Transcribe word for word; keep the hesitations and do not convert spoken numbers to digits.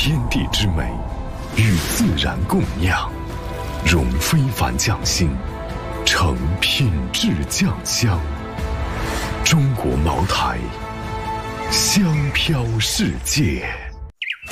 天地之美，与自然共酿，融非凡匠心，成品质酱香。中国茅台，香飘世界。